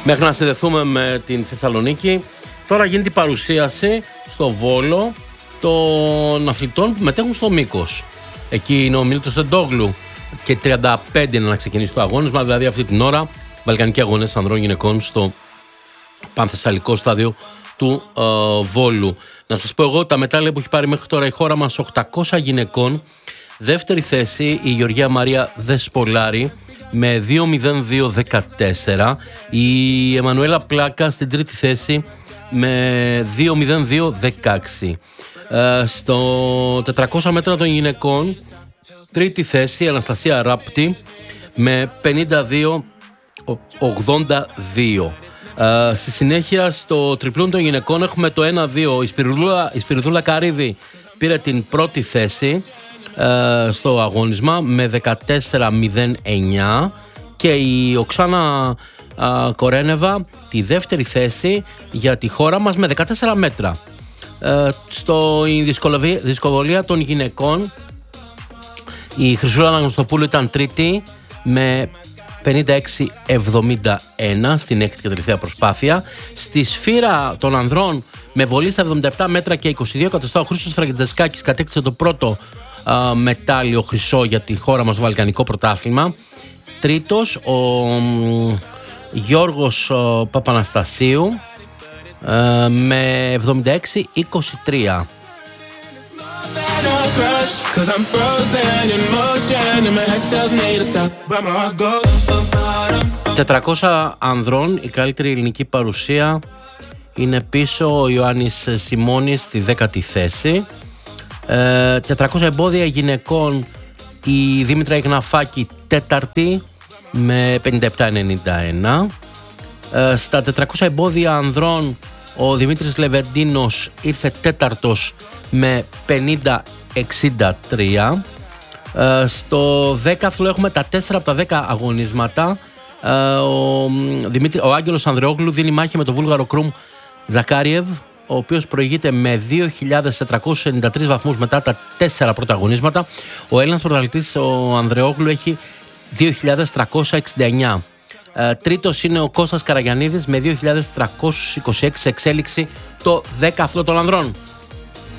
Μέχρι να συνδεθούμε με την Θεσσαλονίκη, τώρα γίνεται η παρουσίαση στο Βόλο των αθλητών που μετέχουν στο μήκος. Εκεί είναι ο Μίλτος Εντόγλου και 35 είναι να ξεκινήσει το αγώνισμα, δηλαδή αυτή την ώρα βαλκανικοί αγώνες ανδρών γυναικών στο πανθεσσαλικό στάδιο του Βόλου. Να σας πω εγώ τα μετάλλια που έχει πάρει μέχρι τώρα η χώρα μας: 800 γυναικών. Δεύτερη θέση η Γεωργία Μαρία Δεσπολάρη με 2.02.14. Η Εμμανουέλα Πλάκα στην τρίτη θέση με 2.02.16. Στο 400 μέτρα των γυναικών τρίτη θέση η Αναστασία Ράπτη με 52.82. Στη συνέχεια στο τριπλούν των γυναικών έχουμε το 1-2. Η Σπυριδούλα Καρύδη πήρε την πρώτη θέση στο αγώνισμα με 14.09 και η Οξάνα Κορένεβα τη δεύτερη θέση για τη χώρα μας με 14 μέτρα. Η δυσκολία των γυναικών, η Χρυσούλα Αναγνωστοπούλου ήταν τρίτη με 56.71 στην έκτη και τελευταία προσπάθεια. Στη σφύρα των ανδρών με βολή στα 77 μέτρα και 22 εκατοστά, ο Χρήστος Φραγκεντεσκάκης κατέκτησε το πρώτο μετάλλιο χρυσό για τη χώρα μας στο βαλκανικό πρωτάθλημα. Τρίτος ο Γιώργος Παπαναστασίου με 76.23. 400 ανδρών, η καλύτερη ελληνική παρουσία είναι πίσω ο Ιωάννης Σιμώνης στη 10η θέση. 400 εμπόδια γυναικών, η Δήμητρα Ιγναφάκη τέταρτη με 57.91. Στα 400 εμπόδια ανδρών ο Δημήτρης Λεβεντίνος ήρθε τέταρτος με 50.63. Στο δέκαθλο έχουμε τα 4 από τα 10 αγωνίσματα. Ο Άγγελος Ανδρεόγλου δίνει μάχη με τον Βούλγαρο Κρούμ Ζακάριεβ, ο οποίος προηγείται με 2.493 βαθμούς μετά τα 4 πρώτα αγωνίσματα. Ο Έλληνας πρωταθλητής ο Ανδρεόγλου έχει 2.369. Τρίτος είναι ο Κώστας Καραγιαννίδης με 2.326 εξέλιξη το δέκαθλο των ανδρών.